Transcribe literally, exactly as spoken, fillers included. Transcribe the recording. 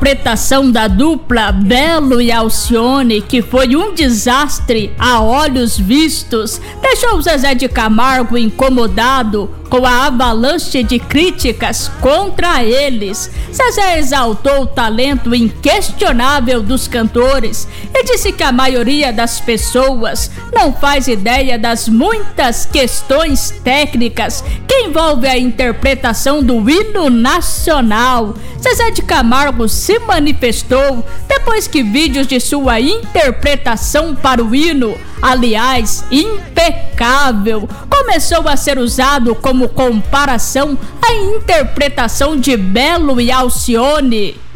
interpretação da dupla Belo e Alcione, que foi um desastre a olhos vistos, deixou Zezé de Camargo incomodado com a avalanche de críticas contra eles. Zezé exaltou o talento inquestionável dos cantores e disse que a maioria das pessoas não faz ideia das muitas questões técnicas que envolvem a interpretação do hino nacional. Zezé de Camargo se manifestou depois que vídeos de sua interpretação para o hino, aliás, impecável, começou a ser usado como comparação à interpretação de Belo e Alcione.